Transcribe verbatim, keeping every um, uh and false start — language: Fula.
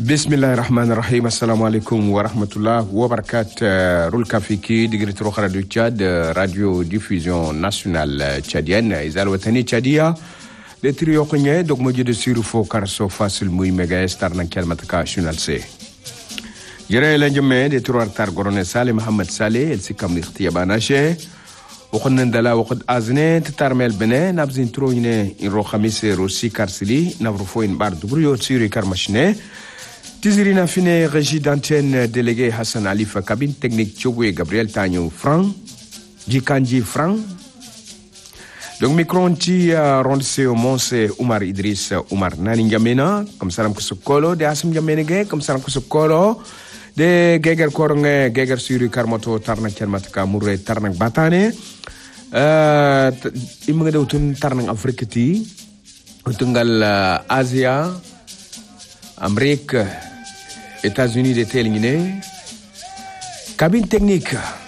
Bismillahirrahmanirrahim. Assalamu alaikum wa rahmatullah wa barakat. Roul Kafiki, Digritro Radio Tchad, Radio Diffusion Nationale Tchadienne, Izal Watani Tchadia, le trio Kougne, donc Modio de Sirufo, Karso, Fasil Mouy, Mega, Starnan Kelmataka, Shunal C. Jere Lenjame, de Trois Targorone Saleh, Mohamed Saleh, El Sikam Tiabanache, Okondala, Okod Azne, Tarmel Bene, Nabzin Troine, in Rohamise, Rossi Karsili, Navrofo in Bar Dubrio, Siri Karmachine. Tizirina Fine, régie d'antenne délégué Hassan Alifa, cabine technique Tchoué Gabriel Tagno Franc, Djikanji Franc. Donc, micro-anti rondse au Monse Oumar Idriss Oumar Nani Jamena, comme ça, Kusukolo, de Hassan Jamenege, comme ça, Kusukolo, de Geger Koronge, Geger Suri Karmoto, Tarnak Kermatka, Mouré, Tarnak Batane, Imagade Utun Tarnak Afrikati, Utungal Asia, Amérique, États-Unis de Téléguinée, cabine technique.